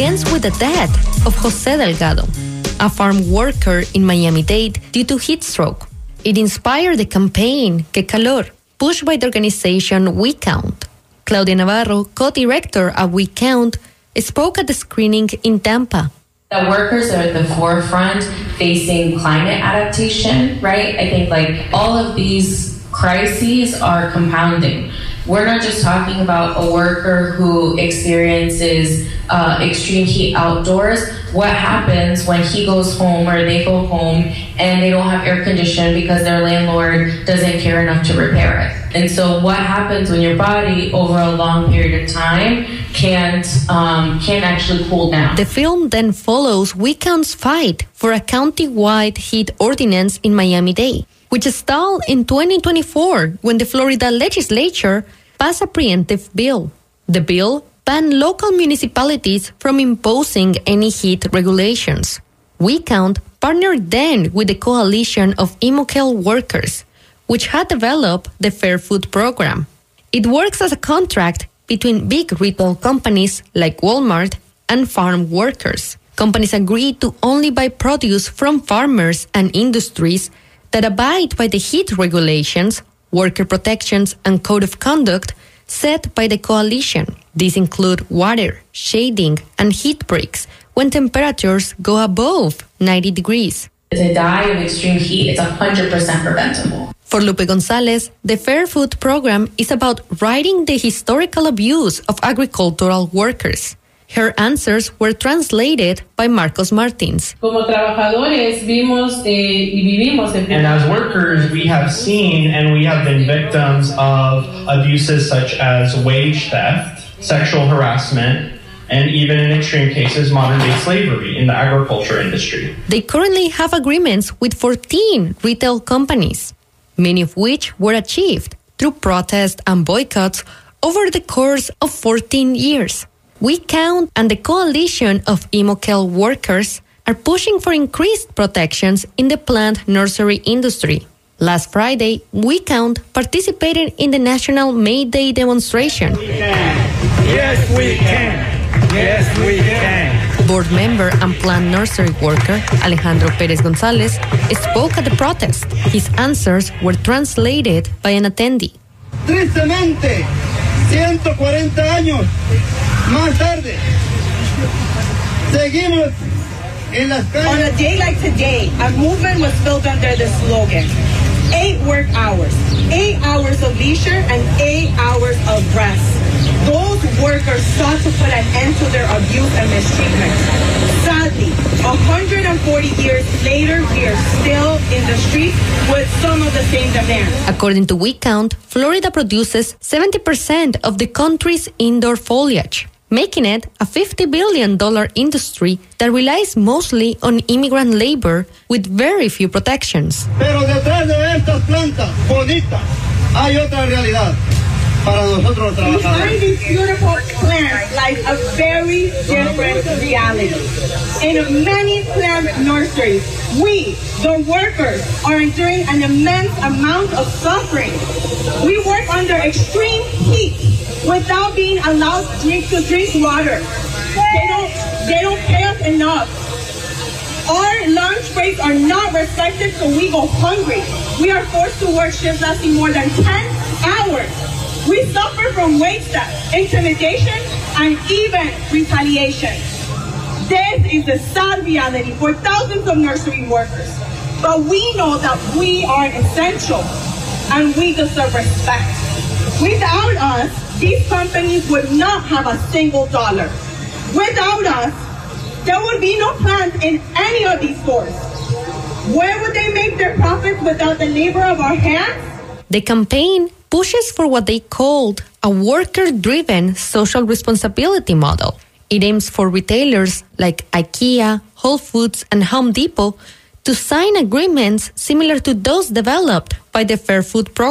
begins with the death of José Delgado, a farm worker in Miami-Dade due to heat stroke. It inspired the campaign Que Calor, pushed by the organization We Count. Claudia Navarro, co-director of We Count, spoke at the screening in Tampa. The workers are at the forefront facing climate adaptation, right? I think all of these crises are compounding. We're not just talking about a worker who experiences extreme heat outdoors. What happens when he goes home or they go home and they don't have air conditioning because their landlord doesn't care enough to repair it? And so what happens when your body over a long period of time can't actually cool down? The film then follows We Count's fight for a county-wide heat ordinance in Miami-Dade, which stalled in 2024 when the Florida legislature passed a preemptive bill. The bill banned local municipalities from imposing any heat regulations. We Count partnered then with the coalition of Immokel workers, which had developed the Fair Food program. It works as a contract between big retail companies like Walmart and farm workers. Companies agree to only buy produce from farmers and industries that abide by the heat regulations, worker protections, and code of conduct set by the coalition. These include water, shading, and heat breaks when temperatures go above 90 degrees. To die of extreme heat, it's 100% preventable. For Lupe Gonzalez, the Fair Food program is about righting the historical abuse of agricultural workers. Her answers were translated by Marcos Martins. Como trabajadores vimos y vivimos and as workers, we have seen and we have been victims of abuses such as wage theft, sexual harassment, and even in extreme cases, modern-day slavery in the agriculture industry. They currently have agreements with 14 retail companies, many of which were achieved through protests and boycotts over the course of 14 years. We Count and the coalition of Immokel workers are pushing for increased protections in the plant nursery industry. Last Friday, We Count participated in the National May Day demonstration. We can. Yes, we can. Yes, we can. Board member and plant nursery worker Alejandro Pérez González spoke at the protest. His answers were translated by an attendee. Tristemente, 140 años más tarde, seguimos en las calles. On a day like today, a movement was built under the slogan, 8 work hours, 8 hours of leisure, and 8 hours of rest. Those workers sought to put an end to their abuse and mistreatment. Sadly, 140 years later, we are still in the streets with some of the same demands. According to We Count, Florida produces 70% of the country's indoor foliage, making it a $50 billion industry that relies mostly on immigrant labor with very few protections. Pero detrás de estas plantas bonitas hay otra realidad. Para nosotros los trabajadores. Behind these beautiful plants lies a very different reality. In many plant nurseries, we, the workers, are enduring an immense amount of suffering. We work under extreme heat without being allowed to drink water. They don't pay us enough. Our lunch breaks are not respected, so we go hungry. We are forced to work shifts lasting more than 10 hours. We suffer from wage theft, intimidation, and even retaliation. This is the sad reality for thousands of nursery workers. But we know that we are essential and we deserve respect. Without us, these companies would not have a single dollar. Without us, there would be no plant in any of these stores. Where would they make their profits without the labor of our hands? The campaign pushes for what they called a worker-driven social responsibility model. It aims for retailers like IKEA, Whole Foods, and Home Depot to sign agreements similar to those developed by the Fair Food program.